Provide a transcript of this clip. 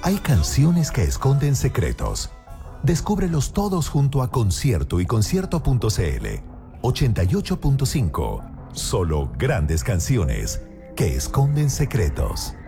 Hay canciones que esconden secretos. Descúbrelos todos junto a Concierto y Concierto.cl. 88.5. Solo grandes canciones que esconden secretos.